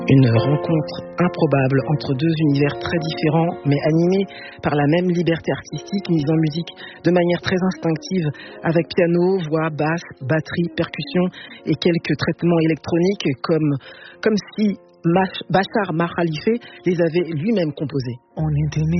Une rencontre improbable entre deux univers très différents, mais animés par la même liberté artistique, mise en musique de manière très instinctive, avec piano, voix, basse, batterie, percussion et quelques traitements électroniques, comme si Bachar Mar Khalifa les avait lui-même composés. On est des